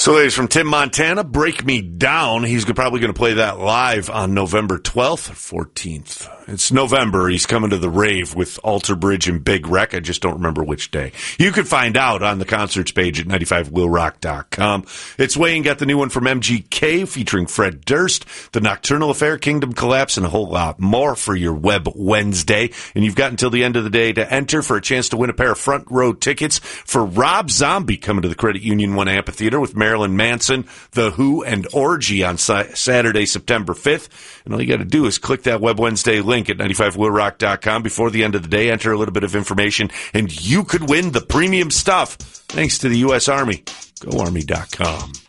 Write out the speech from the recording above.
So, ladies, from Tim Montana, Break Me Down. He's probably going to play that live on November 12th or 14th. It's November. He's coming to the rave with Alter Bridge and Big Wreck. I just don't remember which day. You can find out on the concerts page at 95willrock.com. It's Wayne got the new one from MGK featuring Fred Durst, The Nocturnal Affair, Kingdom Collapse, and a whole lot more for your Web Wednesday. And you've got until the end of the day to enter for a chance to win a pair of front row tickets for Rob Zombie coming to the Credit Union 1 Amphitheater with Marilyn Manson, The Who, and Orgy on Saturday, September 5th. And all you got to do is click that Web Wednesday link at 95willrock.com before the end of the day, enter a little bit of information, and you could win the premium stuff thanks to the U.S. Army. GoArmy.com.